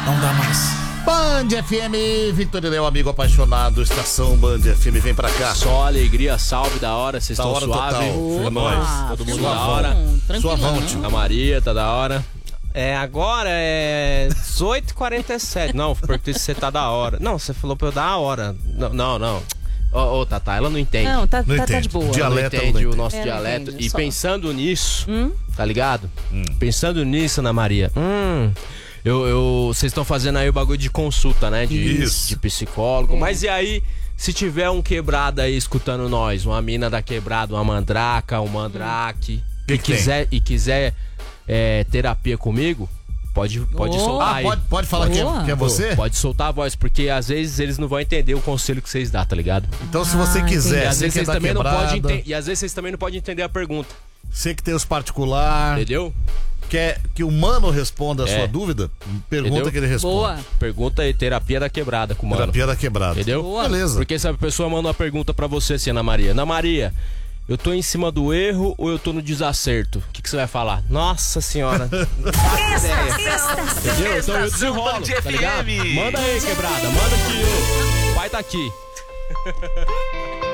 Não dá mais. Band FM, Victor e Léo, amigo apaixonado, estação Band FM, vem pra cá. Só alegria, salve da hora, vocês estão suave. É nóis. Todo mundo Suavão. da hora. Suavão, tio. A Maria tá da hora. Agora é 18h47. Não, porque você tá da hora. Não, você falou pra eu dar a hora. Não. Ô, Tatá, ela não entende. Não, tá entende. de boa. Dialeto, Ela não entende ela não o nosso entende. dialeto. Entende, E só. pensando nisso, tá ligado? Pensando nisso, Ana Maria. Vocês estão fazendo aí o bagulho de consulta, né? Isso. De psicólogo. Mas e aí, se tiver um quebrado aí escutando nós, uma mina da quebrada, uma mandraca, um mandrake, Que quiser terapia comigo, pode soltar aí. Pode falar que Boa. é você? Pode soltar a voz, porque às vezes eles não vão entender o conselho que vocês dão, tá ligado? Então se você quiser, E às você vezes que é vocês da também não quebrada, podem entender. E às vezes vocês também não podem entender a pergunta. você que tem os particular, Entendeu? quer que o mano responda a sua dúvida, pergunta Entendeu? que ele responde. Boa. Pergunta aí, terapia da quebrada com o mano. Terapia da quebrada. Entendeu? Boa. Beleza. Porque se a pessoa manda uma pergunta pra você assim, Ana Maria. Ana Maria, eu tô em cima do erro ou eu tô no desacerto? O que você vai falar? Nossa senhora. Entendeu? Então eu desenrolo, tá ligado? Manda aí, quebrada. Manda que o pai tá aqui.